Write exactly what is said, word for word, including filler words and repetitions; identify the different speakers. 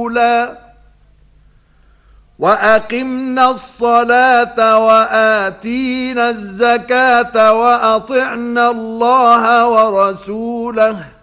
Speaker 1: رَسُولًا وَأَقِمْنَا الصَّلَاةَ وَآتِينَا الزَّكَاةَ وَأَطِعْنَا اللَّهَ وَرَسُولَهُ